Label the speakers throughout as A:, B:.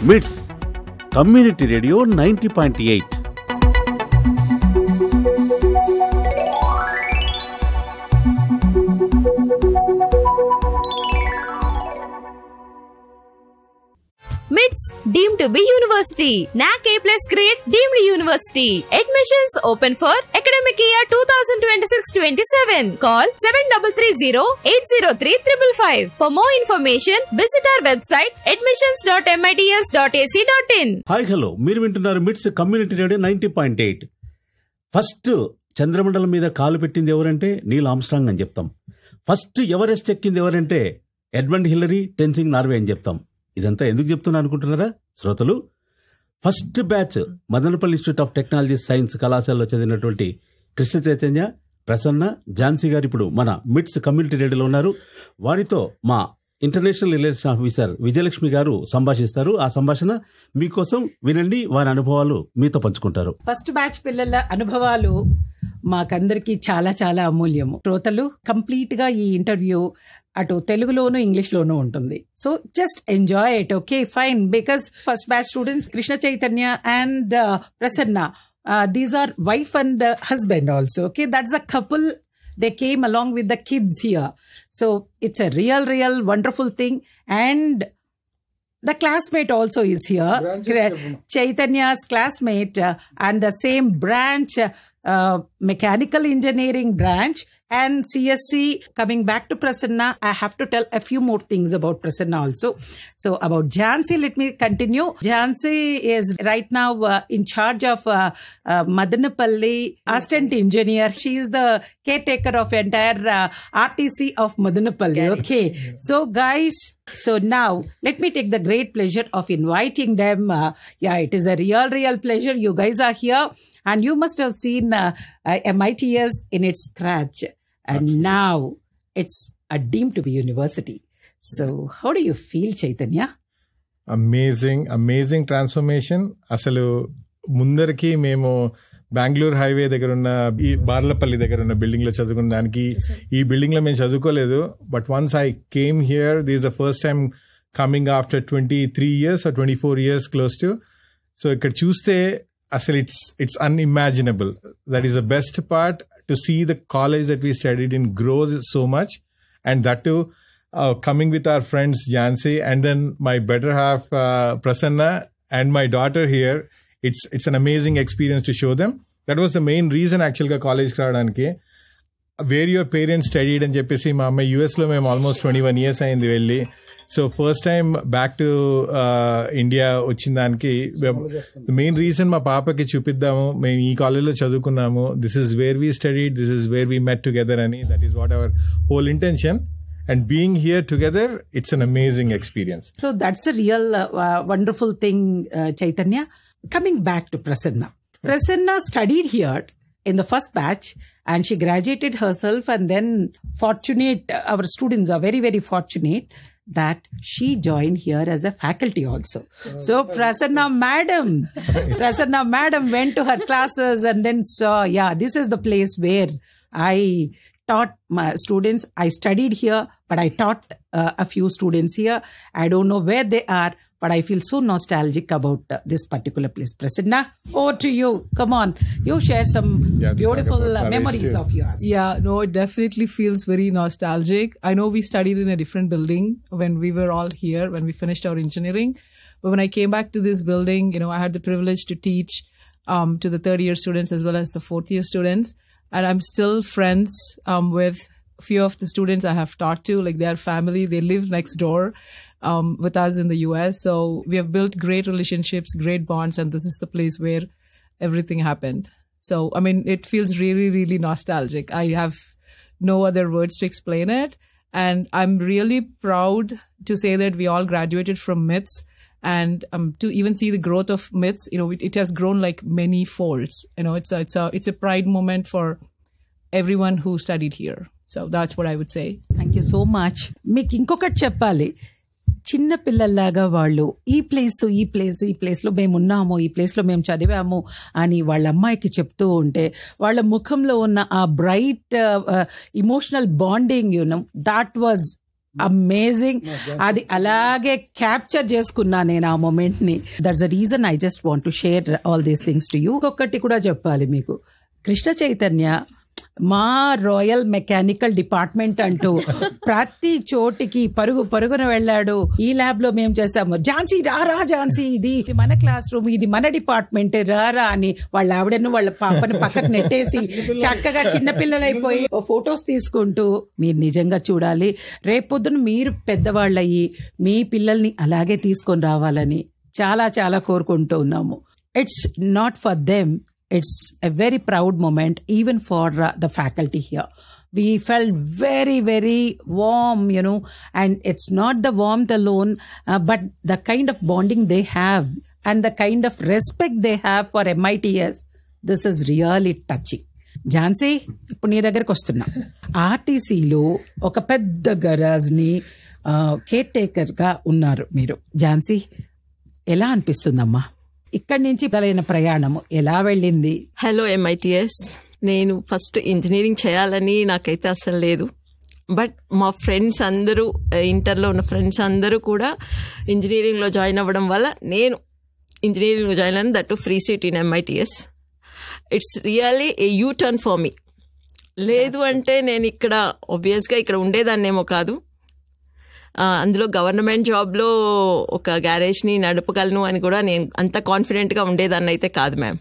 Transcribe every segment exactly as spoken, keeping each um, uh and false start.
A: మిట్స్ community radio ninety point eight.
B: MITS deemed to be university. N A C A plus grade deemed university. Admissions open for academic year twenty twenty-six twenty-seven. Call seven three three zero eight zero three five five. For more information, visit our website admissions dot mits dot a c dot in.
A: Hi hello, మీరు వింటున్నారు మిట్స్ community radio ninety point eight. First చంద్రమండలం మీద కాలు పెట్టింది ఎవరంటే Neel Armstrong అని చెప్తాం. ఫస్ట్ ఎవరెస్ట్ ఎక్కింది ఎవరంటే ఎడ్మండ్ హిల్లరీ, టెన్సింగ్ నార్వే అని చెప్తాం. ఇదంతా ఎందుకు చెప్తున్నా అనుకుంటున్నారా శ్రోతలు? First batch Madanapalle institute of technology science కళాశాలలో చదివినటువంటి కృష్ణ చైతన్య, ప్రసన్న, ఝాన్సీ గారు ఇప్పుడు మన మిట్స్ కమ్యూనిటీ రేడియోలో ఉన్నారు. వారితో మా ఇంటర్నేషనల్ రిలేషన్ ఆఫీసర్ విజయలక్ష్మి గారు సంభాషిస్తారు. ఆ సంభాషణ మీకోసం వినండి. వారి అనుభవాలు మీతో పంచుకుంటారు.
C: ఫస్ట్ బ్యాచ్ పిల్లల అనుభవాలు మాకందరికి చాలా చాలా అమూల్యము. శ్రోతలు కంప్లీట్ గా ఈ ఇంటర్వ్యూ అటు తెలుగులోను ఇంగ్లీష్ లోనూ ఉంటుంది. So just enjoy it. Okay fine. Because first batch students Krishna Chaitanya and Prasanna, these or wife and husband also. Okay, that's a couple. They came along with the kids here. So it's a real, real wonderful thing. And the classmate also is here. Chaitanya's classmate uh, and the same branch, uh, mechanical engineering branch. And C S C, coming back to Prasanna, I have to tell a few more things about Prasanna also. So about Jhansi, let me continue. Jhansi is right now uh, in charge of uh, uh, Madanapalli, assistant engineer. She is the caretaker of entire uh, R T C of Madanapalli. Okay. So guys, so now let me take the great pleasure of inviting them. Uh, yeah, it is a real, real pleasure. You guys are here and you must have seen uh, uh, M I T S in its scratch. And Absolutely. Now it's a deemed to be university. So how do you feel, Chaitanya?
D: Amazing, amazing transformation. అసలు ముందరికి మేము Bengaluru highway దగ్గర ఉన్న ఈ బార్లపల్లి దగ్గర ఉన్న building లో చదువుకున్న దానికి ఈ బిల్డింగ్ లో మేము చదువుకోలేదు. But once I came here, this is the first time coming after twenty three years or twenty four years close to. So ఇక్కడ చూస్తే అసలు it's it's unimaginable. That is the best part, to see the college that we studied in grow so much, and that too uh, coming with our friends Jhansi and then my better half uh, Prasanna and my daughter here. It's it's an amazing experience to show them. That was the main reason actually ga college radaniki. Where your parents studied and cheppesi ma amma U S lo mem almost twenty-one years ayindi velli. So first time back to India వచ్చిన దానికి main reason మా పాపకి చూపిద్దాము, మేము ఈ కాలేజ్లో చదువుకున్నాము, this is where we studied, this is where we met together అని. That is what our whole intention. And being here together, it's an amazing experience.
C: So that's a real uh, uh, wonderful thing, uh, Chaitanya. Coming back to Prasanna. Prasanna studied here in the first batch and she graduated herself, and then fortunate, our students are very, very fortunate that she joined here as a faculty also. Oh, so Prasanna madam, Prasanna madam went to her classes and then saw, yeah, this is the place where I taught my students. I studied here, but I taught uh, a few students here. I don't know where they are, but I feel so nostalgic about uh, this particular place. Prasanna, over to you. Come on, you share some yeah, beautiful uh, memories too. Of yours.
E: Yeah, no, it definitely feels very nostalgic. I know we studied in a different building when we were all here, when we finished our engineering. But when I came back to this building, you know, I had the privilege to teach um, to the third year students as well as the fourth year students. And I'm still friends um, with a few of the students I have taught to, like their family. They live next door um, with us in the U S. So we have built great relationships, great bonds, and this is the place where everything happened. So, I mean, it feels really, really nostalgic. I have no other words to explain it. And I'm really proud to say that we all graduated from MITS. And um, to even see the growth of MITS, you know, it, it has grown like many folds. You know, it's a, it's a, it's a pride moment for everyone who studied here. So that's what I would say.
C: Thank you so much. Meek inkokati cheppali. చిన్న పిల్లల్లాగా వాళ్ళు ఈ place ఈ place ఈ ప్లేస్లో మేము ఉన్నాము, ఈ ప్లేస్లో మేము చదివాము అని వాళ్ళ అమ్మాయికి చెప్తూ ఉంటే వాళ్ళ ముఖంలో ఉన్న ఆ bright emotional bonding, you know, that was amazing. అది అలాగే క్యాప్చర్ చేసుకున్నా నేను ఆ మూమెంట్ ని. That's a reason I just want to share all these things to you. ఒక్కటి కూడా చెప్పాలి మీకు, కృష్ణ చైతన్య మా రాయల్ మెకానికల్ డిపార్ట్మెంట్ అంటూ ప్రతి చోటికి పరుగు పరుగున వెళ్ళాడు. ఈ ల్యాబ్ లో మేము చేసాము, ఝాన్సీ రారా ఝాన్సీ, ఇది మన క్లాస్ రూమ్, ఇది మన డిపార్ట్మెంట్ రారా అని వాళ్ళ ఆవిడను వాళ్ళ పాపని పక్కకు నెట్టేసి చక్కగా చిన్నపిల్లలైపోయి ఫొటోస్ తీసుకుంటూ. మీరు నిజంగా చూడాలి, రేపొద్దున మీరు పెద్దవాళ్ళయ్యి మీ పిల్లల్ని అలాగే తీసుకొని రావాలని చాలా చాలా కోరుకుంటూ ఉన్నాము. It's not for them, it's a very proud moment even for uh, the faculty here. We felt very very warm, you know, and it's not the warmth alone, uh, but the kind of bonding they have and the kind of respect they have for M I T S. This is really touching. Jhansi, ఇప్పుడు నీ దగ్గరకు వస్తున్నా. ఆర్టీసీలో ఒక పెద్ద గరాజ్ని care టేకర్గా ఉన్నారు మీరు. ఝాన్సీ, ఎలా అనిపిస్తుందమ్మా ఇక్కడి నుంచి మొదలైన ప్రయాణము ఎలా వెళ్ళింది?
F: హలో ఎంఐటిఎస్, నేను ఫస్ట్ ఇంజనీరింగ్ చేయాలని నాకైతే అసలు లేదు. బట్ మా ఫ్రెండ్స్ అందరూ, ఇంటర్లో ఉన్న ఫ్రెండ్స్ అందరూ కూడా ఇంజనీరింగ్లో జాయిన్ అవ్వడం వల్ల నేను ఇంజనీరింగ్లో జాయిన్ అయిన, that to free seat in MITS. It's really A you turn for me. లేదు అంటే నేను ఇక్కడ ఆబ్వియస్గా ఇక్కడ ఉండేదాన్నేమో కాదు. అందులో గవర్నమెంట్ జాబ్లో ఒక గ్యారేజ్ని నడపగలను అని కూడా నేను అంత కాన్ఫిడెంట్గా ఉండేదాన్ని అయితే కాదు మ్యామ్.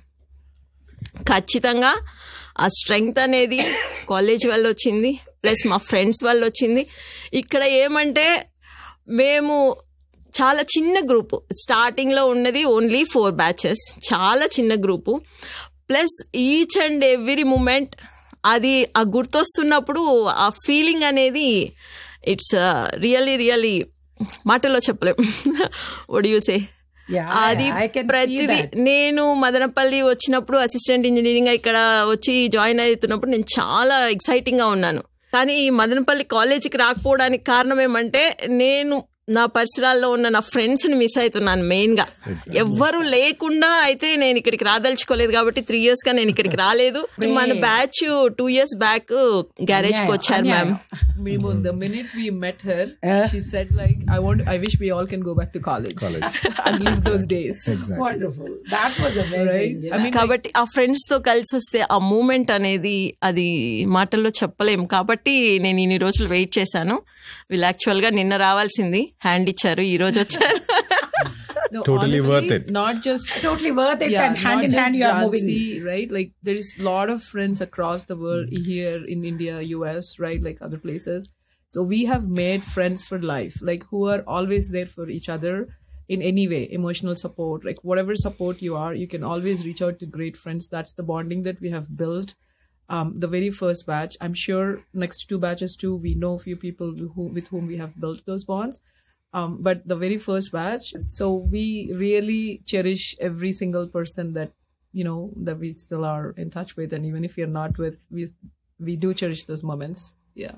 F: ఖచ్చితంగా ఆ స్ట్రెంగ్త్ అనేది కాలేజ్ వల్ల వచ్చింది, ప్లస్ మా ఫ్రెండ్స్ వల్ల వచ్చింది. ఇక్కడ ఏమంటే మేము చాలా చిన్న గ్రూపు, స్టార్టింగ్లో ఉన్నది ఓన్లీ ఫోర్ బ్యాచెస్, చాలా చిన్న group. Plus each and every moment అది ఆ గుర్తొస్తున్నప్పుడు ఆ ఫీలింగ్ అనేది ఇట్స్ రియల్లీ రియల్లీ మాటల్లో చెప్పలేం. వాట్ యు సే, అది ప్రతిదీ. నేను మదనపల్లి వచ్చినప్పుడు అసిస్టెంట్ ఇంజనీరింగ్ ఇక్కడ వచ్చి జాయిన్ అవుతున్నప్పుడు నేను చాలా ఎక్సైటింగ్గా ఉన్నాను. కానీ ఈ మదనపల్లి కాలేజీకి రాకపోవడానికి కారణం ఏమంటే నేను నా పరిసరాల్లో ఉన్న నా ఫ్రెండ్స్ని మిస్ అవుతున్నాను మెయిన్గా. ఎవ్వరు లేకుండా అయితే నేను ఇక్కడికి రాదలుచుకోలేదు కాబట్టి త్రీ ఇయర్స్గా నేను ఇక్కడికి రాలేదు. మన బ్యాచ్ టూ ఇయర్స్ బ్యాక్ గ్యారేజ్కి వచ్చారు మ్యామ్.
E: మేము the minute we met her, uh, she said like, I want, I wish we all can go back to college, college. and live those days.
C: Exactly. Wonderful. That was amazing. Right?
E: I mean,
F: కాబట్టి ఆ friends తో కలిసి వస్తే ఆ moment అనేది అది మాటల్లో చెప్పలేము. కాబట్టి నేను ఇన్ని రోజులు వెయిట్ చేశాను. వీళ్ళు యాక్చువల్ గా నిన్న రావాల్సింది, హ్యాండ్ ఇచ్చారు, ఈ రోజు వచ్చారు.
E: No,
D: totally
E: honestly,
D: worth it.
E: Not just
C: totally worth it,
E: yeah,
C: and hand in hand you are moving,
E: right? Like there is a lot of friends across the world, here in India, U S, right, like other places. So we have made friends for life, like who are always there for each other in any way, emotional support, like whatever support you are, you can always reach out to great friends. That's the bonding that we have built. Um, the very first batch, I'm sure next two batches too, we know a few people who, with whom we have built those bonds. Um, but the very first batch, so we really cherish every single person that, you know, that we still are in touch with. And even if you're not with, we we do cherish those moments. Yeah.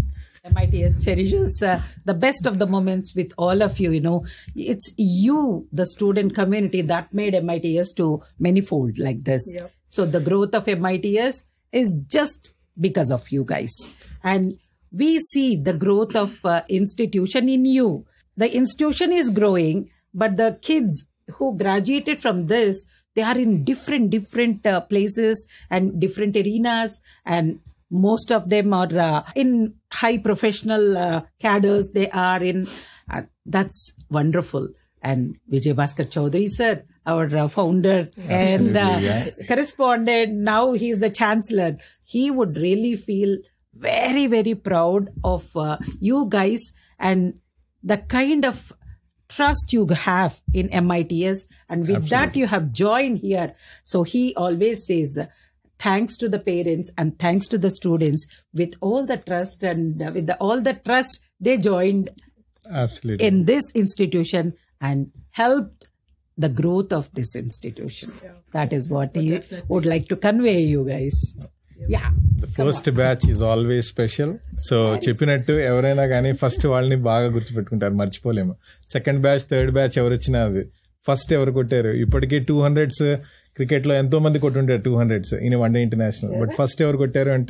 C: M I T S cherishes uh, the best of the moments with all of you, you know. It's you, the student community, that made M I T S to manifold like this.
E: Yep.
C: So the growth of M I T S is just because of you guys. And we see the growth of uh, institution in you. The institution is growing, but the kids who graduated from this, they are in different, different uh, places and different arenas, and most of them are uh, in high professional uh, cadres. They are in, uh, that's wonderful. And Vijay Bhaskar Chaudhary sir, our uh, founder and uh,
D: yeah.
C: correspondent, now he is the chancellor. He would really feel very, very proud of uh, you guys and the kind of trust you have in M I T S, and with
D: Absolutely.
C: that you have joined here. So he always says, thanks to the parents and thanks to the students, with all the trust and uh, with the, all the trust they joined
D: Absolutely.
C: in this institution and helped the growth of this institution. Yeah. That is what he would like to convey you guys. Yeah.
D: The first batch is always special. So చెప్పినట్టు ఎవరైనా కానీ first వాళ్ళని బాగా గుర్తుపెట్టుకుంటారు, మర్చిపోలేము. Second batch, third batch ఎవరు వచ్చినా అది first ఎవరు కొట్టారు. ఇప్పటికీ టూ హండ్రెడ్స్ క్రికెట్ లో ఎంతో మంది కొట్టుంటారు, two hundreds in one day international. But first ఎవరు కొట్టారు అంటే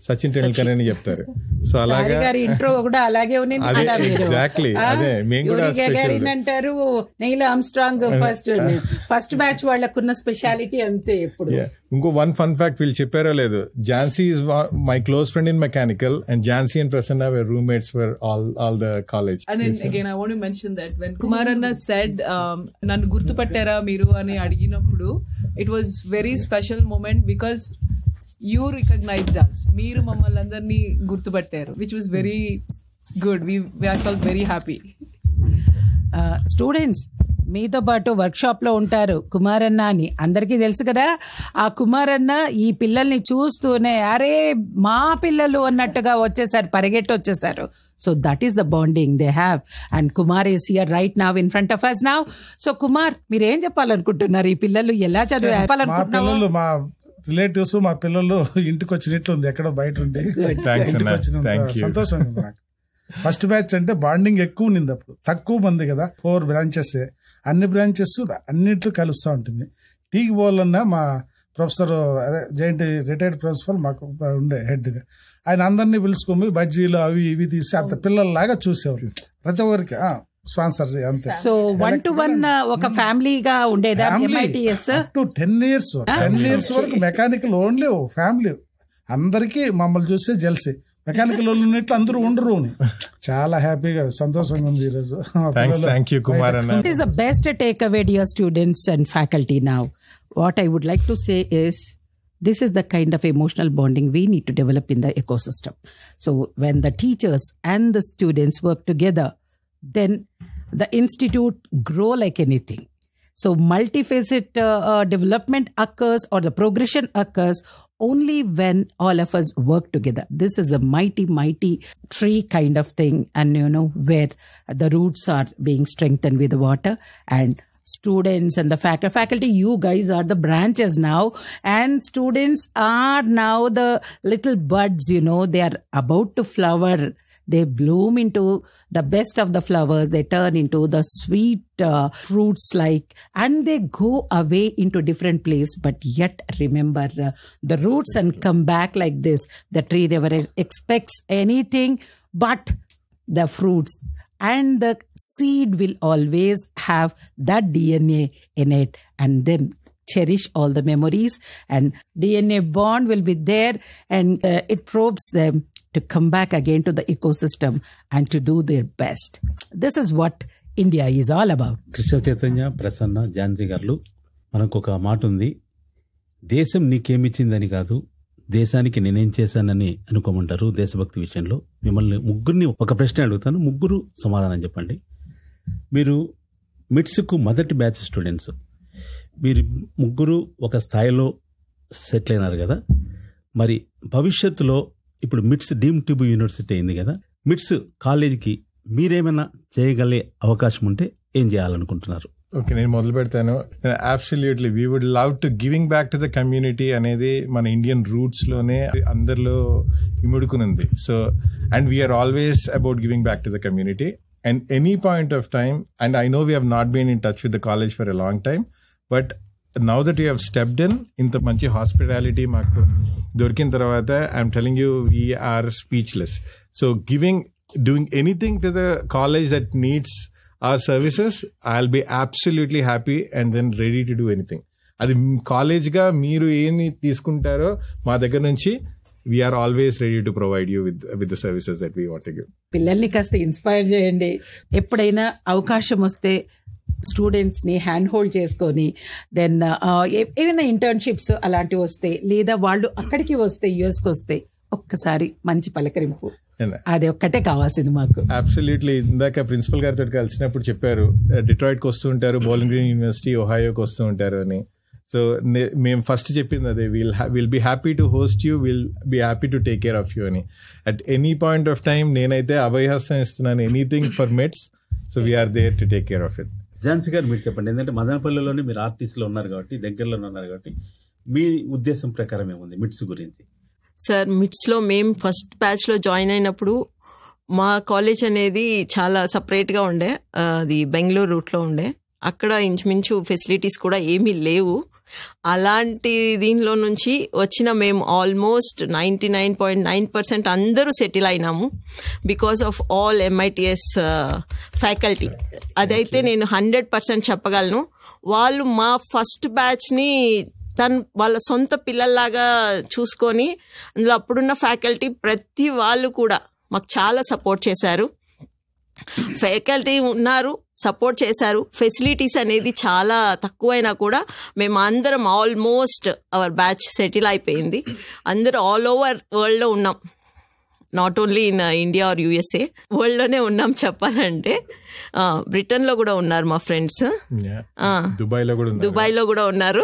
D: సచిన్ టెండూల్కర్ అని చెప్తారు. సో
C: సారీ
D: అలాగా
C: గారి ఇంట్రో కూడా అలాగే ఉంది
D: అదే
C: కదా మీరు.
D: ఎగ్జాక్ట్లీ
C: ఆ,
D: అదే మేము కూడా
C: యూరి గగారిన్
D: స్పెషల్.
C: అంటారు, nail Armstrong first first batch వాళ్ళకున్న స్పెషాలిటీ అంతే. ఎప్పుడు
D: ఇంకో వన్ ఫన్ ఫ్యాక్ట్ వీళ్ళు చెప్పారో లేదు, Jhansi is my close friend in mechanical and Jhansi and Prasanna were roommates for all all the college.
E: And then again, I want to mention that when Kumar Anna said, um, "Nannu gurtupattara meeru" ani adiginappudu, it was very special moment because you recognized us. Meeru mammallandarni gurtupattaru, which was very good. We, we I felt very happy.
C: Students మీతో పాటు work shop లో ఉంటారు కుమారన్న అని అందరికీ తెలుసు కదా. ఆ కుమారన్న ఈ పిల్లల్ని చూస్తూనే అరే మా పిల్లలు అన్నట్టుగా వచ్చేసారు, పరిగెట్టి వచ్చేసారు. So that is the bonding they have and Kumar is here right now in front of us now. So Kumar, మీరు ఏం చెప్పాలనుకుంటున్నారు? ఈ పిల్లలు ఎలా
G: మా పిల్లలు,
C: చదివాలనుకుంటున్నారు?
G: మా రిలేటివ్స్, మా పిల్లలు ఇంటికి వచ్చినట్లు ఉంది, ఎక్కడో బయట ఉండి
D: Thanks,
G: ఇంటికి
D: Anna.
G: వచ్చినంత
D: Thank you.
G: సంతోషంగా ఉంది నాకు. ఫస్ట్ బ్యాచ్ అంటే బాండింగ్ ఎక్కువ ఉండింది, అప్పుడు తక్కువ మంది కదా, ఫోర్ బ్రాంచెస్, అన్ని బ్రాంచెస్ అన్నింటిలో కలుస్తూ ఉంటుంది. టీకి పోవాలన్నా మా ప్రొఫెసర్ అదే జైంట్ రిటైర్డ్ ప్రిన్సిపల్ మాకు ఉండే హెడ్గా, ఆయన అందరినీ పిలుచుకొని బజ్జీలు అవి ఇవి తీసి అంత పిల్లల్లాగా చూసేవారు ప్రతి ఒక్కరికి స్పాన్సర్ అంతే.
C: సో వన్ టు వన్ ఒక ఫ్యామిలీగా ఉండేదా MITS?
G: To ten years ten years వరకు మెకానికల్ ఓన్లీ ఫ్యామిలీ, అందరికీ మమ్మల్ని చూస్తే జెల్సీ. మెకానికల్ వాళ్ళు ఉన్నట్లు అందరూ ఉండరు. చాలా హ్యాపీగా సంతోషంగా ఉంది ఈరోజు.
D: Thanks, thank you, Kumar Anna.
C: What is the best takeaway, dear students and faculty now? What I would like to say is, this is the kind of emotional bonding we need to develop in the ecosystem. So when the teachers and the students work together, then the institute grow like anything. So multifaceted uh, uh, development occurs, or the progression occurs only when all of us work together. This is a mighty, mighty tree kind of thing, and you know, where the roots are being strengthened with the water, and students and the faculty, faculty, you guys are the branches now, and students are now the little buds, you know, they are about to flower. They bloom into the best of the flowers. They turn into the sweet uh, fruits like, and they go away into different place. But yet remember uh, the roots and come back like this. The tree never expects anything but the fruits. And the seed will always have that D N A in it. And then cherish all the memories. And D N A bond will be there. And uh, it probes them to come back again to the ecosystem and to do their best. This is what India is all about.
A: Krishna Chaitanya, Prasanna, Jhansi గారు, మనకు ఒక మాట ఉంది, దేశం నీకేమిచ్చిందని కాదు, దేశానికి నేనేం చేశానని అనుకోమంటారు దేశభక్తి విషయంలో. మిమ్మల్ని ముగ్గురిని ఒక ప్రశ్న అడుగుతాను, ముగ్గురు సమాధానం చెప్పండి. మీరు మిట్స్కు మొదటి బ్యాచ్ స్టూడెంట్స్, మీరు ముగ్గురు ఒక స్థాయిలో సెటిల్ అయినారు కదా, మరి భవిష్యత్తులో ఇప్పుడు మిట్స్ డీమ్ ట్యూబ్ యూనివర్సిటీ అయింది కదా, మిట్స్ కాలేజీకి మీరేమైనా చేయగలే అవకాశం ఉంటే ఏం చేయాలనుకుంటున్నారు?
D: ఓకే, నేను మొదలు పెడతాను. Absolutely we would love to giving back to the community అనేది మన ఇండియన్ రూట్స్ లోనే అందరిలో ఇముడుకునుంది. So and we are always about giving back to the community. And any point of time, and I know we have not been in touch with the college for a long time, but now that you have stepped in, ఇంత మంచి hospitality మాకు దొరికిన తర్వాత I'm telling you we are speechless. So giving, doing anything to the college that needs our services, I'll be absolutely happy and then ready to do anything. అది కాలేజ్గా మీరు ఏమి తీసుకుంటారో మా దగ్గర నుంచి we are always ready to provide you with with the services that we want to give.
C: పిల్లల్ని కాస్త inspire చేయండి. ఎప్పుడైనా అవకాశం వస్తే స్టూడెంట్స్ ని హ్యాండ్ హోల్డ్ చేసుకొని, దెన్ ఏదైనా ఇంటర్న్షిప్స్ అలాంటివి వస్తే, లేదా వాళ్ళు అక్కడికి వస్తే, యుఎస్కి వస్తే, ఒక్కసారి మంచి పలకరింపు, అది ఒక్కటే కావాల్సింది మాకు.
D: అబ్సల్యూట్లీ. ఇందాక ప్రిన్సిపల్ గారితో కలిసినప్పుడు చెప్పారు, డిట్రాయిట్కి వస్తూ ఉంటారు, బౌలింగ్ గ్రీన్ యూనివర్సిటీ, ఒహాయోకి వస్తూ ఉంటారు అని. సో మేము ఫస్ట్ చెప్పింది అదే, will will be happy to host you, will be happy to take care of you అని. At any point of time నేనైతే అభయహస్తం ఇస్తున్నాను, ఎనీథింగ్ ఫర్ మిట్స్. So we are there to take care of it.
A: Jhansi గారు మీరు చెప్పండి, ఎందుకంటే మదనపల్లిలోనే మీరు ఆర్టిస్ట్లో ఉన్నారు కాబట్టి, దగ్గరలోనే ఉన్నారు కాబట్టి, మీ ఉద్దేశం ప్రకారం ఏముంది మిట్స్ గురించి?
F: సార్, మిట్స్లో మేము ఫస్ట్ బ్యాచ్లో జాయిన్ అయినప్పుడు మా కాలేజ్ అనేది చాలా సపరేట్గా ఉండే, అది బెంగళూరు రూట్లో ఉండే. అక్కడ ఇంచుమించు ఫెసిలిటీస్ కూడా ఏమీ లేవు. అలాంటి దీనిలో నుంచి వచ్చిన మేము almost ninety nine point nine percent అందరూ settle అయినాము because of all MITS faculty. అదైతే నేను హండ్రెడ్ పర్సెంట్ చెప్పగలను. వాళ్ళు మా ఫస్ట్ బ్యాచ్ని తను వాళ్ళ సొంత పిల్లల్లాగా చూసుకొని, అందులో అప్పుడున్న ఫ్యాకల్టీ ప్రతి వాళ్ళు కూడా మాకు చాలా సపోర్ట్ చేశారు. ఫ్యాకల్టీ ఉన్నారు, సపోర్ట్ చేశారు. ఫెసిలిటీస్ అనేది చాలా తక్కువైనా కూడా మేము అందరం ఆల్మోస్ట్ అవర్ బ్యాచ్ సెటిల్ అయిపోయింది. అందరూ ఆల్ ఓవర్ వరల్డ్లో ఉన్నాం, not only in India are USA, వరల్డ్లోనే ఉన్నాం చెప్పాలంటే. బ్రిటన్లో కూడా ఉన్నారు మా ఫ్రెండ్స్,
D: దుబాయ్లో కూడా
F: దుబాయ్లో కూడా ఉన్నారు.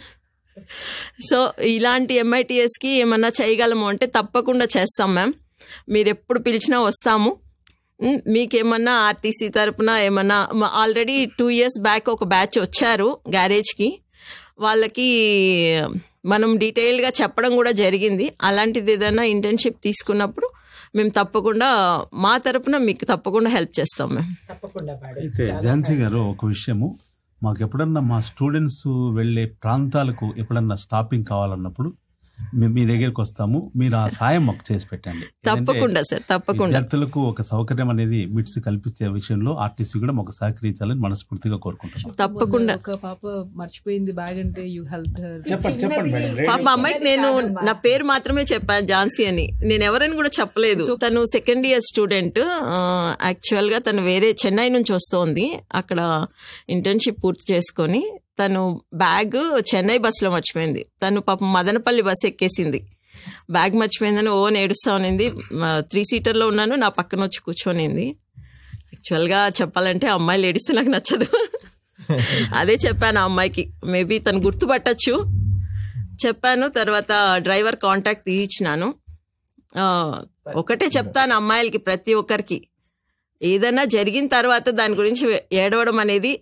F: సో ఇలాంటి ఎంఐటిఎస్కి ఏమన్నా చేయగలము అంటే తప్పకుండా చేస్తాం మ్యామ్. మీరు ఎప్పుడు పిలిచినా వస్తాము. మీకేమన్నా ఆర్టీసీ తరపున ఏమన్నా, ఆల్రెడీ టూ ఇయర్స్ బ్యాక్ ఒక బ్యాచ్ వచ్చారు గ్యారేజ్కి, వాళ్ళకి మనం డీటెయిల్డ్గా చెప్పడం కూడా జరిగింది. అలాంటిది ఏదైనా ఇంటర్న్షిప్ తీసుకున్నప్పుడు మేము తప్పకుండా మా తరపున మీకు తప్పకుండా హెల్ప్ చేస్తాం మేము.
C: తప్పకుండా.
A: అయితే ఝాన్సీ గారు, ఒక విషయము, మాకు ఎప్పుడన్నా మా స్టూడెంట్స్ వెళ్ళే ప్రాంతాలకు ఎప్పుడన్నా స్టాపింగ్ కావాలన్నప్పుడు మేము మీ దగ్గరికి వస్తాము, మీరు ఆ సాయం మాకు చేసి పెట్టండి.
F: తప్పకుండా సార్, తప్పకుండా.
A: విద్యార్థులకు ఒక సౌకర్యం అనేది మిట్స్ కల్పించే విషయంలో ఆర్టీసీ కూడా మాకు సహకరించాలని మనస్ఫూర్తిగా కోరుకుంటున్నాం.
F: తప్పకుండా.
E: ఒక పాప మర్చిపోయింది బ్యాగ్ అంటే యూ హెల్ప్ హర్.
A: చెప్పండి చెప్పండి మేడం.
F: పాప అమ్మాయికి నేను నా పేరు మాత్రమే చెప్పాను, ఝాన్సీ అని. నేను ఎవరైనా కూడా చెప్పలేదు. తను సెకండ్ ఇయర్ స్టూడెంట్. యాక్చువల్ గా తను వేరే చెన్నై నుంచి వస్తోంది. అక్కడ ఇంటర్న్షిప్ పూర్తి చేసుకొని తను బ్యాగ్ చెన్నై బస్సులో మర్చిపోయింది. తను పాపం మదనపల్లి బస్సు ఎక్కేసింది, బ్యాగ్ మర్చిపోయిందని ఓ ఏడుస్తా ఉన్నింది. త్రీ సీటర్లో ఉన్నాను, నా పక్కన వచ్చి కూర్చొనింది. యాక్చువల్గా చెప్పాలంటే అమ్మాయిలు ఏడిస్తే నాకు నచ్చదు. అదే చెప్పాను ఆ అమ్మాయికి, మేబీ తను గుర్తుపట్టచ్చు చెప్పాను. తర్వాత డ్రైవర్ కాంటాక్ట్ తీయించినాను. ఒకటే చెప్తాను అమ్మాయిలకి, ప్రతి ఒక్కరికి ఏదైనా జరిగిన తర్వాత దాని గురించి ఏడవడం అనేది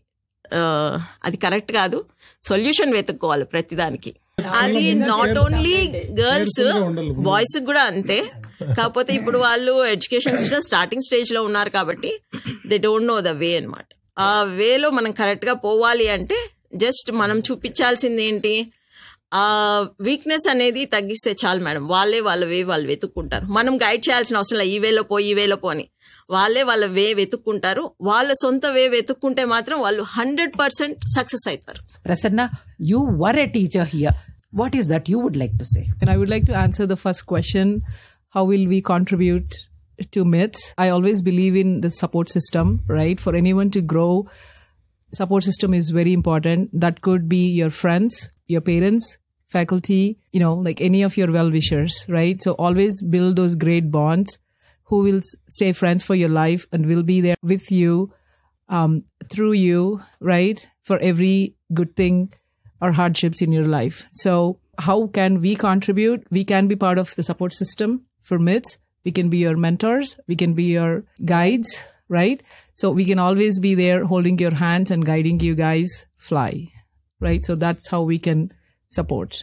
F: అది కరెక్ట్ కాదు. సొల్యూషన్ వెతుక్కోవాలి ప్రతిదానికి. అది నాట్ ఓన్లీ గర్ల్స్, బాయ్స్ కూడా అంతే. కాకపోతే ఇప్పుడు వాళ్ళు ఎడ్యుకేషన్ స్టార్టింగ్ స్టేజ్ లో ఉన్నారు కాబట్టి they don't know the way అనమాట. ఆ వేలో మనం కరెక్ట్ గా పోవాలి అంటే జస్ట్ మనం చూపించాల్సింది ఏంటి, ఆ వీక్నెస్ అనేది తగ్గిస్తే చాలు మేడం. వాళ్ళే వాళ్ళ వే వాళ్ళు వెతుక్కుంటారు. మనం గైడ్ చేయాల్సిన అవసరం లేదు, ఈ వేలో పో ఈ వేలో పో అని. వాళ్ళే వాళ్ళ వే వెతుక్కుంటారు. వాళ్ళ సొంత వే వెతుక్కుంటే మాత్రం వాళ్ళు హండ్రెడ్ పర్సెంట్ సక్సెస్ అవుతారు.
C: Prasanna, you were a teacher here. What is that you would like to say?
E: And I would like to answer the first question. How will we contribute to M I T S? I always believe in the support system, right? For anyone to grow, support system is very important. That could be your friends, your parents, faculty, you know, like any of your well-wishers, right? So always build those great bonds who will stay friends for your life and will be there with you, um, through you, right? For every good thing or hardships in your life. So how can we contribute? We can be part of the support system for M I T S. We can be your mentors. We can be your guides, right? So we can always be there holding your hands and guiding you guys fly, right? So that's how we can support.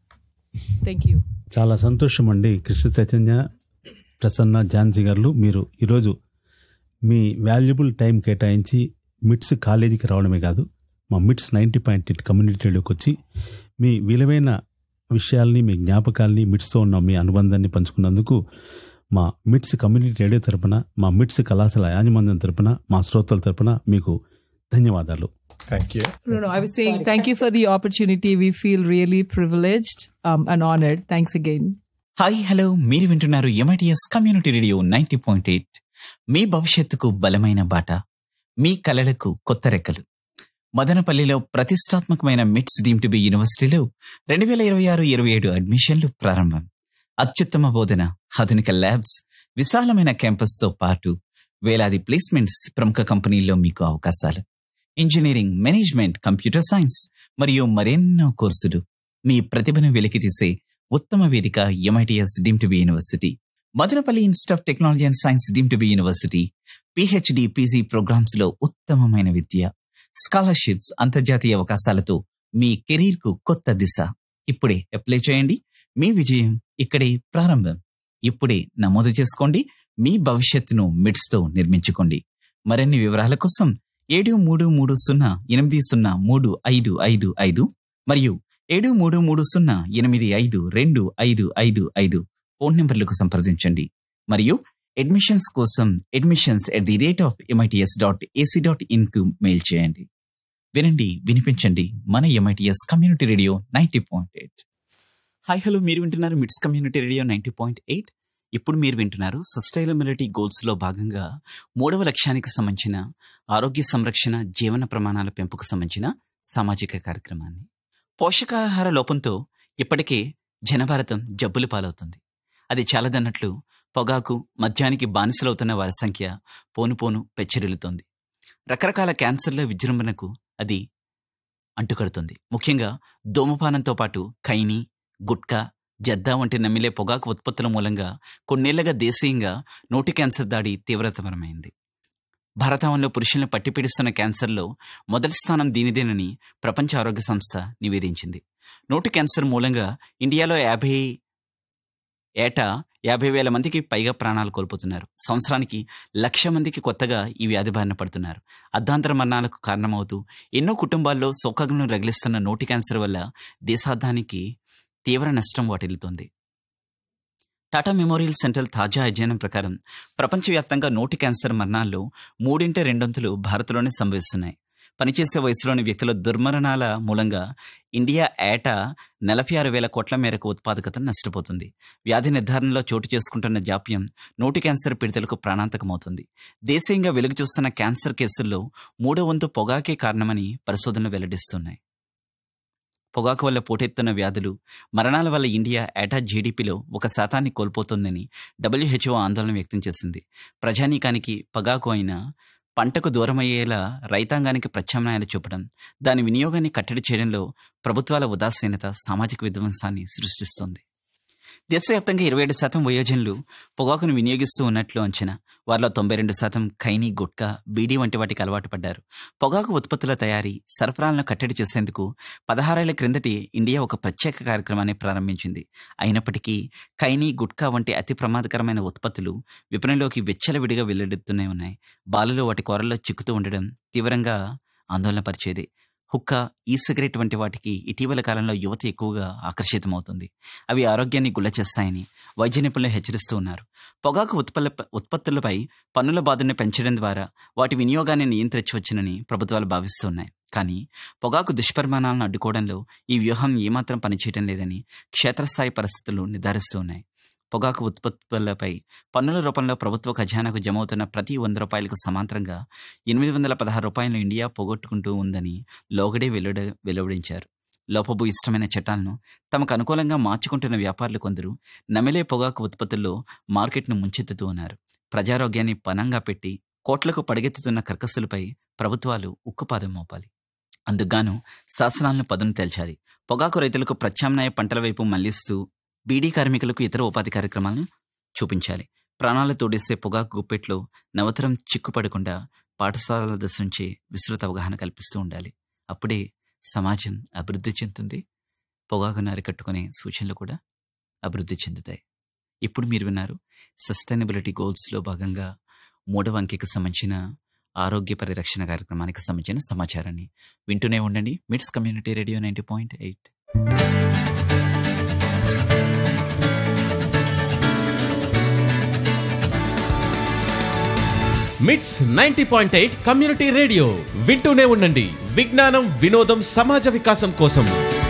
E: Thank you.
A: చాలా సంతోషం అండి కృష్ణ చైతన్య, ప్రసన్న, ఝాన్సీ గారు, మీరు ఈరోజు మీ valuable time కేటాయించి మిట్స్ కాలేజీకి రావడమే కాదు, మా మిట్స్ నైంటీ పాయింట్ ఎయిట్ కమ్యూనిటీ రేడియోకి వచ్చి మీ విలువైన విషయాల్ని, మీ జ్ఞాపకాల్ని, మిట్స్తో ఉన్న మీ అనుబంధాన్ని పంచుకున్నందుకు మా మిట్స్ కమ్యూనిటీ రేడియో తరపున, మా మిట్స్ కళాశాల యాజమాన్యం తరపున, మా శ్రోతల తరపున మీకు ధన్యవాదాలు.
D: Thank you.
E: No, no, I was saying thank you for the opportunity. We feel really privileged um, and honored. Thanks again.
H: Hi hello, మీరు వింటున్నారు MITS community radio ninety point eight. మీ భవిష్యత్తుకు బలమైన బాట, మీ కలలకు కొత్త రెక్కలు. మదనపల్లిలో ప్రతిష్టాత్మకమైన మిట్స్ డీమ్ టు బి యూనివర్సిటీలో రెండు వేల ఇరవై ఆరు ఇరవై ఏడు అడ్మిషన్లు ప్రారంభం. అత్యుత్తమ బోధన, ఆధునిక ల్యాబ్స్, విశాలమైన క్యాంపస్తో పాటు వేలాది ప్లేస్మెంట్స్, ప్రముఖ కంపెనీల్లో మీకు అవకాశాలు. ఇంజనీరింగ్, మేనేజ్మెంట్, కంప్యూటర్ సైన్స్ మరియు మరెన్నో కోర్సులు. మీ ప్రతిభను వెలికితీసే ఉత్తమ వేదిక MITS deem to be university. Madanapalle institute of technology and science deem to be university. PhD, PG programmes లో ఉత్తమమైన విద్య, స్కాలర్షిప్స్, అంతర్జాతీయ అవకాశాలతో మీ కెరీర్ కు కొత్త దిశ. ఇప్పుడే అప్లై చేయండి. మీ విజయం ఇక్కడే ప్రారంభం. ఇప్పుడే నమోదు చేసుకోండి. మీ భవిష్యత్తును మిట్స్ తో నిర్మించుకోండి. మరిన్ని వివరాల కోసం ఏడు మూడు మూడు సున్నా ఎనిమిది సున్నా మూడు ఐదు ఐదు ఐదు మరియు ఏడు మూడు మూడు సున్నా ఎనిమిది ఐదు రెండు ఐదు ఐదు ఐదు ఫోన్ నెంబర్లకు సంప్రదించండి. మరియు అడ్మిషన్స్ కోసం admissions at the rate of MITS dot AC dot ఇన్కు mail చేయండి. వినండి, వినిపించండి మన MITS community radio ninety point eight. Hi hello, మీరు వింటున్నారు మిట్స్ community radio ninety point eight. ఇప్పుడు మీరు వింటున్నారు సస్టైనబిలిటీ గోల్స్లో భాగంగా మూడవ లక్ష్యానికి సంబంధించిన ఆరోగ్య సంరక్షణ, జీవన ప్రమాణాల పెంపుకు సంబంధించిన సామాజిక కార్యక్రమాన్ని. పోషకాహార లోపంతో ఇప్పటికే జనభారతం జబ్బులు పాలవుతుంది. అది చాలదన్నట్లు పొగాకు, మద్యానికి బానిసలవుతున్న వారి సంఖ్య పోను పోను పెచ్చరిల్లుతోంది. రకరకాల క్యాన్సర్ల విజృంభణకు అది అంటుకడుతుంది. ముఖ్యంగా ధూమపానంతో పాటు ఖైనీ, గుట్కా, జర్దా వంటి నమిలే పొగాకు ఉత్పత్తుల మూలంగా కొన్నేళ్లుగా దేశీయంగా నోటి క్యాన్సర్ దాడి తీవ్రతరమైంది. భారతావనిలో పురుషులను పట్టిపీడిస్తున్న క్యాన్సర్లో మొదటి స్థానం దీనిదేనని ప్రపంచ ఆరోగ్య సంస్థ నివేదించింది. నోటి క్యాన్సర్ మూలంగా ఇండియాలో యాభై ఏటా యాభై వేల మందికి పైగా ప్రాణాలు కోల్పోతున్నారు. సంవత్సరానికి లక్ష మందికి కొత్తగా ఈ వ్యాధి బారిన పడుతున్నారు. అర్ధాంతర మరణాలకు కారణమవుతూ ఎన్నో కుటుంబాల్లో శోకాగ్నులను రగిలిస్తున్న నోటి క్యాన్సర్ వల్ల దేశార్థానికి తీవ్ర నష్టం వాటిల్లుతోంది. టాటా మెమోరియల్ సెంటర్ తాజా అధ్యయనం ప్రకారం ప్రపంచవ్యాప్తంగా నోటి క్యాన్సర్ మరణాల్లో మూడింట రెండొంతులు భారత్లోనే సంభవిస్తున్నాయి. పనిచేసే వయసులోని వ్యక్తుల దుర్మరణాల మూలంగా ఇండియా ఏటా నలభై ఆరు వేల కోట్ల మేరకు ఉత్పాదకత నష్టపోతుంది. వ్యాధి నిర్ధారణలో చోటు చేసుకుంటున్న జాప్యం నోటి క్యాన్సర్ పీడితులకు ప్రాణాంతకమవుతుంది. దేశీయంగా వెలుగు చూస్తున్న క్యాన్సర్ కేసుల్లో మూడో వంతు పొగాకే కారణమని పరిశోధనలు వెల్లడిస్తున్నాయి. పొగాకు వల్ల పోటెత్తున్న వ్యాధులు, మరణాల వల్ల ఇండియా ఏటా జీడీపీలో ఒక శాతాన్ని కోల్పోతుందని డబ్ల్యూహెచ్ఓ ఆందోళన వ్యక్తం చేసింది. ప్రజానీకానికి పొగాకు అయినా పంటకు దూరమయ్యేలా రైతాంగానికి ప్రత్యామ్నాయాలు చూపడం, దాని వినియోగాన్ని కట్టడి చేయడంలో ప్రభుత్వాల ఉదాసీనత సామాజిక విధ్వంసాన్ని సృష్టిస్తోంది. దేశవ్యాప్తంగా ఇరవై ఏడు శాతం వయోజనులు పొగాకును వినియోగిస్తూ ఉన్నట్లు అంచనా. వారిలో తొంభై రెండు శాతం ఖైనీ, గుట్కా, బీడీ వంటి వాటికి అలవాటు పడ్డారు. పొగాకు ఉత్పత్తుల తయారీ, సరఫరాలను కట్టడి చేసేందుకు పదహారేళ్ల క్రిందటి ఇండియా ఒక ప్రత్యేక కార్యక్రమాన్ని ప్రారంభించింది. అయినప్పటికీ ఖైనీ, గుట్కా వంటి అతి ప్రమాదకరమైన ఉత్పత్తులు విపణిలోకి విచ్చలవిడిగా వెల్లడిస్తూనే ఉన్నాయి. బాలలు వాటి కూరల్లో చిక్కుతూ ఉండడం తీవ్రంగా ఆందోళన పరిచేది. హుక్కా, ఈ సిగరెట్ వంటి వాటికి ఇటీవల కాలంలో యువత ఎక్కువగా ఆకర్షితమవుతుంది. అవి ఆరోగ్యాన్ని గుల్ల చేస్తాయని వైద్య నిపుణులు హెచ్చరిస్తూ ఉన్నారు. పొగాకు ఉత్పత్తుల ఉత్పత్తులపై పన్నుల బాధను పెంచడం ద్వారా వాటి వినియోగాన్ని నియంత్రించవచ్చునని ప్రభుత్వాలు భావిస్తున్నాయి. కానీ పొగాకు దుష్పరిమాణాలను అడ్డుకోవడంలో ఈ వ్యూహం ఏమాత్రం పనిచేయడం లేదని క్షేత్రస్థాయి పరిస్థితులు నిర్ధారిస్తూ ఉన్నాయి. పొగాకు ఉత్పత్తులపై పన్నుల రూపంలో ప్రభుత్వ ఖజానాకు జమవుతున్న ప్రతి వంద రూపాయలకు సమాంతరంగా ఎనిమిది వందల పదహారు రూపాయలను ఇండియా పోగొట్టుకుంటూ ఉందని లోగడే వెలువడ వెలువడించారు. లోపభూయిష్టమైన చట్టాలను తమకు అనుకూలంగా మార్చుకుంటున్న వ్యాపారులు కొందరు నమిలే పొగాకు ఉత్పత్తుల్లో మార్కెట్ను ముంచెత్తుతూ ఉన్నారు. ప్రజారోగ్యాన్ని పనంగా పెట్టి కోట్లకు పడగెత్తుతున్న కర్కసులపై ప్రభుత్వాలు ఉక్కుపాదం మోపాలి. అందుకుగాను శాసనాలను పదును తేల్చాలి. పొగాకు రైతులకు ప్రత్యామ్నాయ పంటల వైపు మళ్లిస్తూ బీడీ కార్మికులకు ఇతర ఉపాధి కార్యక్రమాలను చూపించాలి. ప్రాణాలు తోడేసే పొగాకు గుప్పెట్లో నవతరం చిక్కుపడకుండా పాఠశాలల దశ నుంచే విస్తృత అవగాహన కల్పిస్తూ ఉండాలి. అప్పుడే సమాజం అభివృద్ధి చెందుతుంది. పొగాకును అరికట్టుకునే సూచనలు కూడా అభివృద్ధి చెందుతాయి. ఇప్పుడు మీరు విన్నారు సస్టైనబిలిటీ గోల్స్లో భాగంగా మూడవ అంకెకి సంబంధించిన ఆరోగ్య పరిరక్షణ కార్యక్రమానికి సంబంధించిన సమాచారాన్ని వింటూనే ఉండండి. మిట్స్ community radio ninety point eight.
I: మిట్స్ ninety point eight community radio వింటూనే ఉండండి. విజ్ఞానం, వినోదం, సమాజ వికాసం కోసం.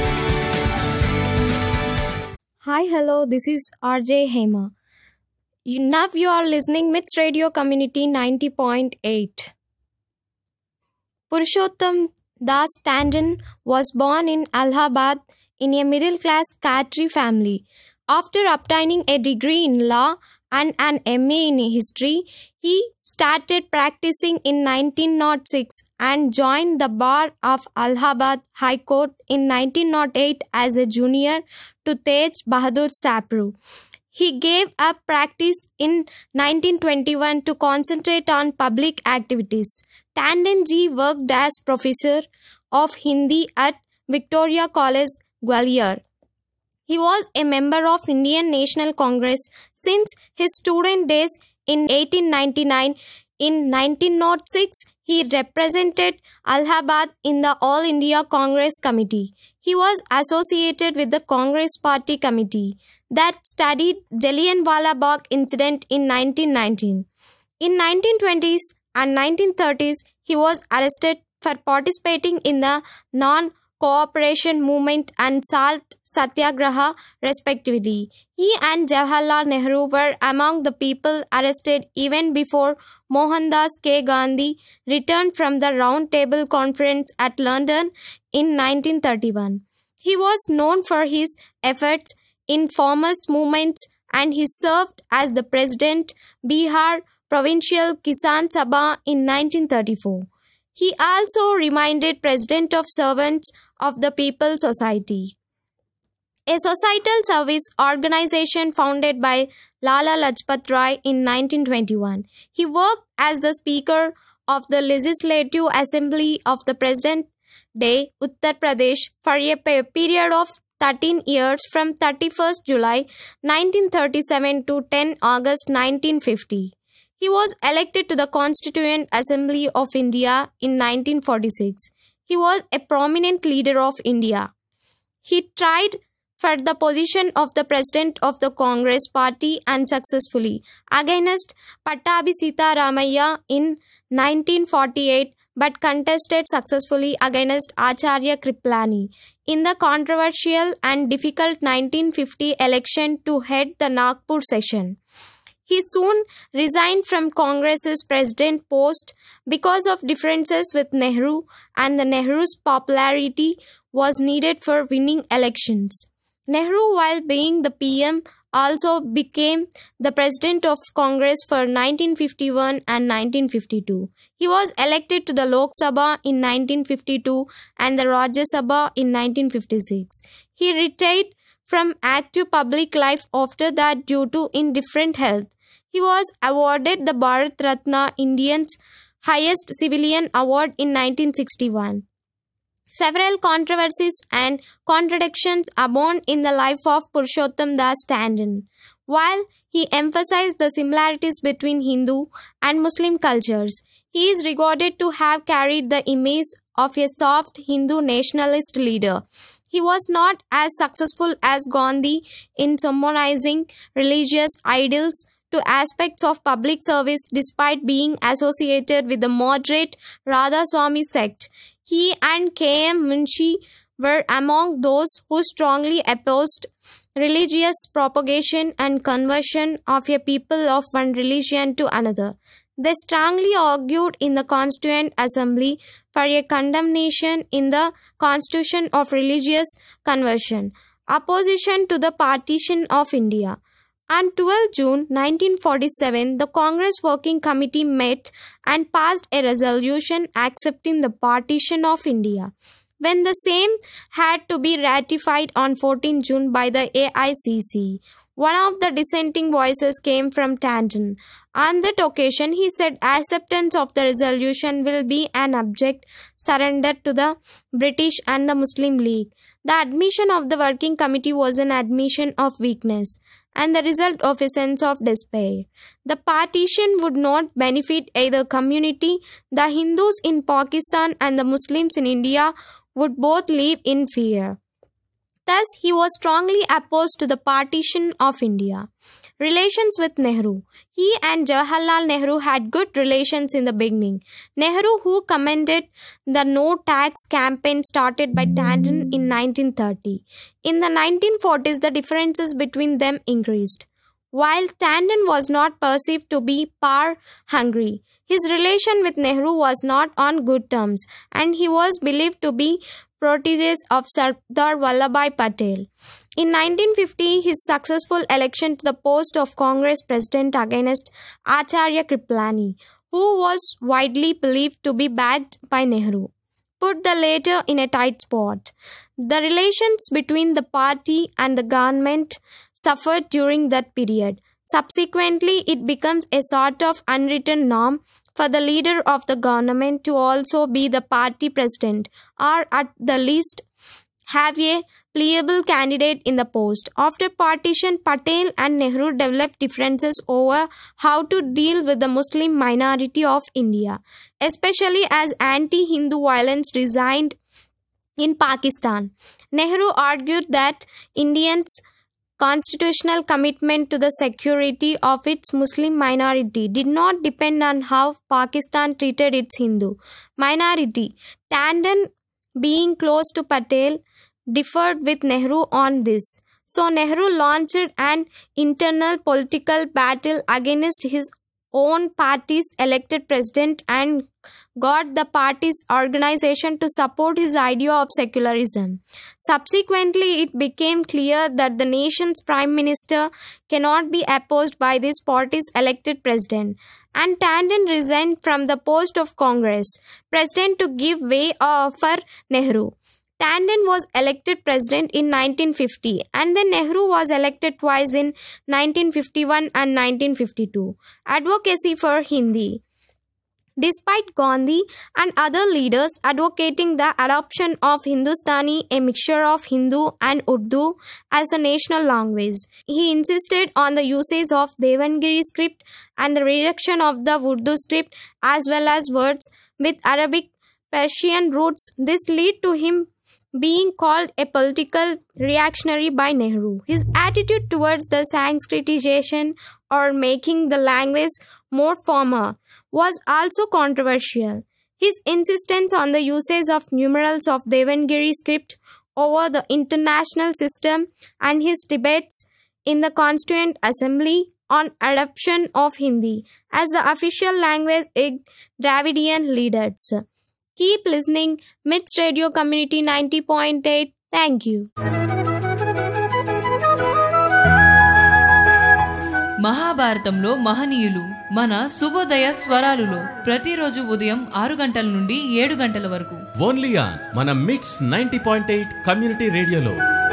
J: Hi, hello, this is R J Hema. You, now you are listening Mits Radio Community ninety point eight. Purushottam Das Tandon was born in Allahabad in a middle-class Khatri family. After obtaining a degree in law and an M A in history, he started practicing in nineteen oh six and joined the bar of Allahabad High Court in nineteen oh eight as a junior to Tej Bahadur Sapru. He gave up practice in nineteen twenty-one to concentrate on public activities. Tandon ji worked as professor of Hindi at Victoria College, Gwalior. He was a member of Indian National Congress since his student days in eighteen ninety-nine. In nineteen oh six, He represented Allahabad in the All India Congress Committee. He was associated with the Congress Party Committee that studied Jallianwala Bagh incident in nineteen nineteen. In nineteen twenties and nineteen thirties, he was arrested for participating in the non-cooperation movement and salt satyagraha, respectively. He and Jawaharlal Nehru were among the people arrested even before Mohandas K. Gandhi returned from the Round Table Conference at London in nineteen thirty-one. He was known for his efforts in farmers' movements, and he served as the President, Bihar Provincial Kisan Sabha in nineteen thirty-four. He also reminded President of Servants of the People Society, a societal service organization founded by Lala Lajpat Rai in nineteen twenty-one. He worked as the Speaker of the Legislative Assembly of the present day Uttar Pradesh for a period of thirteen years from thirty-first July nineteen thirty-seven to tenth August nineteen fifty. He was elected to the Constituent Assembly of India in nineteen forty-six. He was a prominent leader of India. He tried for the position of the President of the Congress Party unsuccessfully against Pattabhi Sitaramaiah in nineteen forty-eight, but contested successfully against Acharya Kripalani in the controversial and difficult nineteen fifty election to head the Nagpur session. He soon resigned from Congress's president post because of differences with Nehru, and the Nehru's popularity was needed for winning elections. Nehru, while being the P M, also became the President of Congress for nineteen fifty-one and nineteen fifty-two. He was elected to the Lok Sabha in nineteen fifty-two and the Rajya Sabha in nineteen fifty-six. He retired from active public life after that due to indifferent health. He was awarded the Bharat Ratna, India's highest civilian award, in nineteen sixty-one. Several controversies and contradictions abound in the life of Purushottam Das Tandon. While he emphasized the similarities between Hindu and Muslim cultures, he is regarded to have carried the image of a soft Hindu nationalist leader. He was not as successful as Gandhi in summarizing religious ideals to aspects of public service, despite being associated with the moderate Radhaswami sect. He and K M Munshi were among those who strongly opposed religious propagation and conversion of a people of one religion to another. They strongly argued in the Constituent Assembly for a condemnation in the Constitution of religious conversion, opposition to the partition of India. On twelfth June nineteen forty-seven, the Congress Working Committee met and passed a resolution accepting the partition of India. When the same had to be ratified on fourteenth June by the A I C C, one of the dissenting voices came from Tandon. On that occasion, he said acceptance of the resolution will be an abject surrender to the British and the Muslim League. The admission of the Working Committee was an admission of weakness and the result of a sense of despair. The partition would not benefit either community. The Hindus in Pakistan and the Muslims in India would both live in fear. Thus, he was strongly opposed to the partition of India. Relations with Nehru. He and Jawaharlal Nehru had good relations in the beginning. Nehru, who commended the no tax campaign started by Tandon in nineteen thirty. In the nineteen forties, the differences between them increased. While Tandon was not perceived to be power-hungry, his relation with Nehru was not on good terms, and he was believed to be proteges of Sardar Vallabhbhai Patel. In nineteen fifty, his successful election to the post of Congress President against Acharya Kripalani, who was widely believed to be backed by Nehru, put the latter in a tight spot. The relations between the party and the government suffered during that period. Subsequently, it becomes a sort of unwritten norm for the leader of the government to also be the party president, or at the least have a pliable candidate in the post. After partition, Patel and Nehru developed differences over how to deal with the Muslim minority of India, especially as anti-Hindu violence resigned in Pakistan. Nehru argued that Indians' constitutional commitment to the security of its Muslim minority did not depend on how Pakistan treated its Hindu minority. Tandon, being close to Patel, differed with Nehru on this. So Nehru launched an internal political battle against his own party's elected president and got the party's organization to support his idea of secularism. Subsequently, it became clear that the nation's prime minister cannot be opposed by this party's elected president, and Tandon resigned from the post of Congress president to give way uh, for Nehru. Tandon was elected president in nineteen fifty, and then Nehru was elected twice in nineteen fifty-one and nineteen fifty-two. Advocacy for Hindi. Despite Gandhi and other leaders advocating the adoption of Hindustani, a mixture of Hindu and Urdu, as a national language, he insisted on the usage of Devanagari script and the rejection of the Urdu script as well as words with Arabic Persian roots. This led to him being called a political reactionary by Nehru. His attitude towards the Sanskritization, or making the language more formal, was also controversial. His insistence on the usage of numerals of Devanagari script over the international system and his debates in the Constituent Assembly on adoption of Hindi as the official language in Dravidian leaders. Keep listening. Mits Radio Community ninety point eight. Thank you.
K: మహాభారతంలో మహనీయులు మన శుభోదయ స్వరాలులో ప్రతిరోజు ఉదయం ఆరు గంటల నుండి ఏడు గంటల వరకు
I: ఓన్లీ ఆన్ మన మిట్స్ నైంటీ పాయింట్ ఎయిట్ కమ్యూనిటీ రేడియోలో.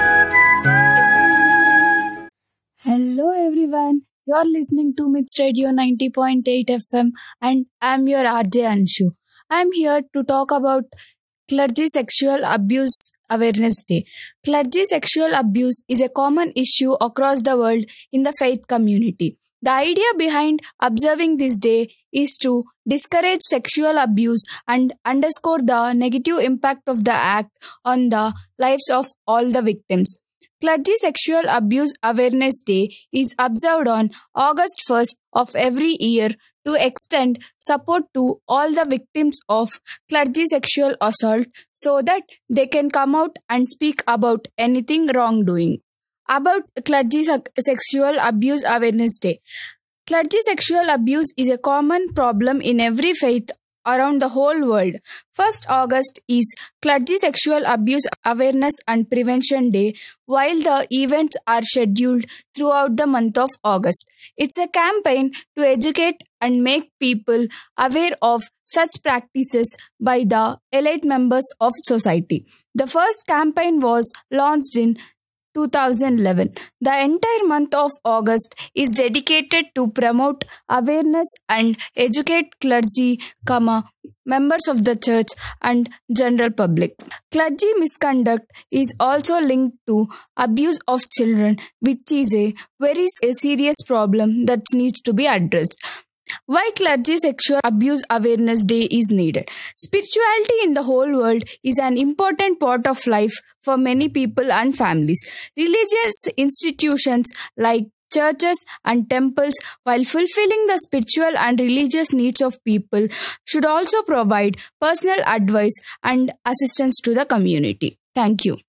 L: Hello everyone, you are listening to Mits Radio ninety point eight F M and I am your R J Anshu. I am here to talk about Clergy Sexual Abuse Awareness Day. Clergy sexual abuse is a common issue across the world in the faith community. The idea behind observing this day is to discourage sexual abuse and underscore the negative impact of the act on the lives of all the victims. Clergy Sexual Abuse Awareness Day is observed on August first of every year to extend support to all the victims of clergy sexual assault so that they can come out and speak about anything wrongdoing. About Clergy Sexual Abuse Awareness Day. Clergy sexual abuse is a common problem in every faith around the whole world. First August is Clergy Sexual Abuse Awareness and Prevention Day, while the events are scheduled throughout the month of August. It's a campaign to educate and make people aware of such practices by the elite members of society. The first campaign was launched in two thousand eleven. The entire month of August is dedicated to promote awareness and educate clergy, comma, members of the church and general public. Clergy misconduct is also linked to abuse of children, which is a very serious problem that needs to be addressed. Why Clergy Sexual Abuse Awareness Day is needed. Spirituality in the whole world is an important part of life for many people and families. Religious institutions like churches and temples, while fulfilling the spiritual and religious needs of people, should also provide personal advice and assistance to the community. Thank you.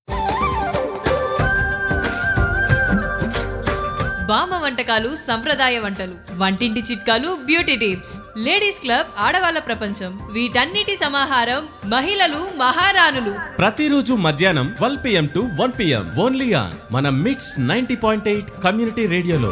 K: బామ వంటకాలు, సంప్రదాయ వంటలు, వంటింటి చిట్కాలు, beauty tips, ladies club, ఆడవాళ్ల ప్రపంచం, వీటన్నిటి సమాహారం మహిళలు మహారాణులు.
I: ప్రతిరోజు మధ్యాహ్నం twelve PM to one PM only on మన మిట్స్ నైంటీ పాయింట్ ఎయిట్ కమ్యూనిటీ రేడియోలో.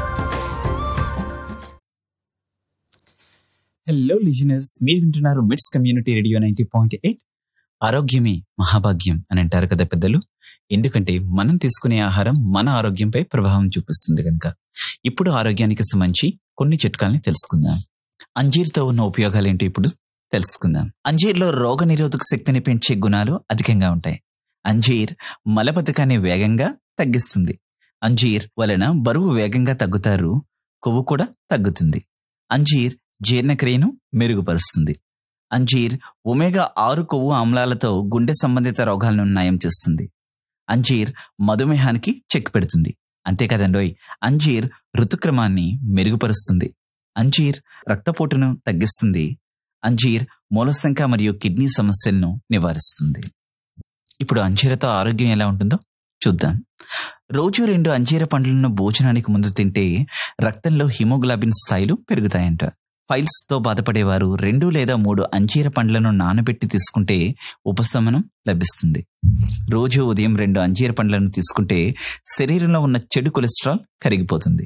H: హలో లిజనర్స్, మీరు వింటున్నారు మిట్స్ community radio ninety point eight. ఆరోగ్యమే మహాభాగ్యం అని అంటారు కదా పెద్దలు. ఎందుకంటే మనం తీసుకునే ఆహారం మన ఆరోగ్యంపై ప్రభావం చూపిస్తుంది కనుక. ఇప్పుడు ఆరోగ్యానికి సంబంధించి కొన్ని చిట్కాలని తెలుసుకుందాం. అంజీర్తో ఉన్న ఉపయోగాలు ఏంటో ఇప్పుడు తెలుసుకుందాం. అంజీర్లో రోగ నిరోధక శక్తిని పెంచే గుణాలు అధికంగా ఉంటాయి. అంజీర్ మలబద్ధకాన్ని వేగంగా తగ్గిస్తుంది. అంజీర్ వలన బరువు వేగంగా తగ్గుతారు, కొవ్వు కూడా తగ్గుతుంది. అంజీర్ జీర్ణక్రియను మెరుగుపరుస్తుంది. అంజీర్ ఒమేగా ఆరు కొవ్వు ఆమ్లాలతో గుండె సంబంధిత రోగాలను నయం చేస్తుంది. అంజీర్ మధుమేహానికి చెక్ పెడుతుంది. అంతేకాదండోయ్, అంజీర్ ఋతుక్రమాన్ని మెరుగుపరుస్తుంది. అంజీర్ రక్తపోటును తగ్గిస్తుంది. అంజీర్ మూలశంక మరియు కిడ్నీ సమస్యలను నివారిస్తుంది. ఇప్పుడు అంజీరతో ఆరోగ్యం ఎలా ఉంటుందో చూద్దాం. రోజు రెండు అంజీర పండ్లను భోజనానికి ముందు తింటే రక్తంలో హిమోగ్లోబిన్ స్థాయిలు పెరుగుతాయంట. ఫైల్స్ తో బాధపడేవారు రెండు లేదా మూడు అంజీర పండ్లను నానబెట్టి తీసుకుంటే ఉపశమనం లభిస్తుంది. రోజు ఉదయం రెండు అంజీర పండ్లను తీసుకుంటే శరీరంలో ఉన్న చెడు కొలెస్ట్రాల్ కరిగిపోతుంది.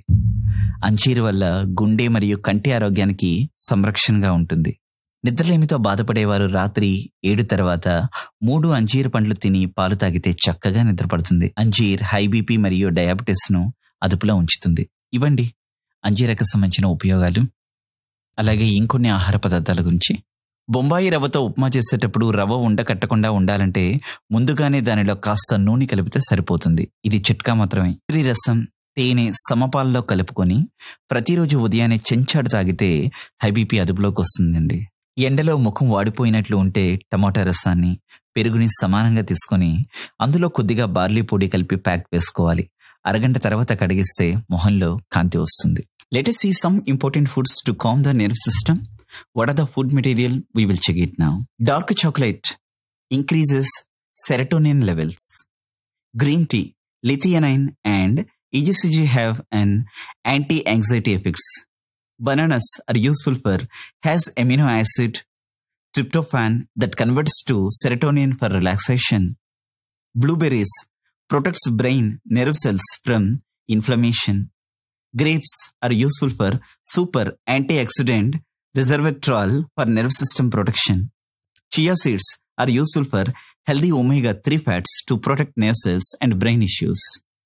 H: అంజీరు వల్ల గుండె మరియు కంటి ఆరోగ్యానికి సంరక్షణగా ఉంటుంది. నిద్రలేమితో బాధపడేవారు రాత్రి ఏడు తర్వాత మూడు అంజీర్ పండ్లు తిని పాలు తాగితే చక్కగా నిద్రపడుతుంది. అంజీర్ హై బీపీ మరియు డయాబెటీస్ ను అదుపులో ఉంచుతుంది. ఇవ్వండి అంజీరకు సంబంధించిన ఉపయోగాలు. అలాగే ఇంకొన్ని ఆహార పదార్థాల గురించి. బొంబాయి రవ్వతో ఉప్మా చేసేటప్పుడు రవ్వ ఉండ కట్టకుండా ఉండాలంటే ముందుగానే దానిలో కాస్త నూనె కలిపితే సరిపోతుంది. ఇది చిట్కా మాత్రమే. ఉసిరి రసం, తేనె సమపాల్లో కలుపుకొని ప్రతిరోజు ఉదయాన్నే చెంచాడు తాగితే హై బీపీ అదుపులోకి వస్తుందండి. ఎండలో ముఖం వాడిపోయినట్లు ఉంటే టమాటా రసాన్ని, పెరుగుని సమానంగా తీసుకొని అందులో కొద్దిగా బార్లీ పొడి కలిపి ప్యాక్ వేసుకోవాలి. అరగంట తర్వాత కడిగిస్తే మొహంలో కాంతి వస్తుంది. Let us see some important foods to calm the nerve system. What are the food material? We will check it now. Dark chocolate increases serotonin levels. Green tea, L-theanine and E G C G have an anti-anxiety effects. Bananas are useful for has amino acid tryptophan that converts to serotonin for relaxation. Blueberries protects brain nerve cells from inflammation. Grapes are useful for super antioxidant resveratrol for nerve system protection. Chia seeds are useful for healthy omega three fats to protect nerve cells and brain issues.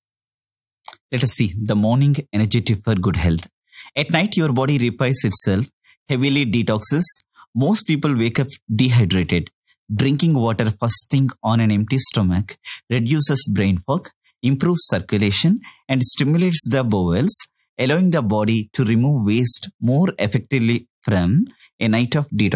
H: Let us see the morning energy tip for good health. At night, your body repairs itself, heavily detoxes. Most people wake up dehydrated. Drinking water first thing on an empty stomach reduces brain fog, improves circulation, and stimulates the bowels, allowing the body to remove waste more effectively from a night of detox.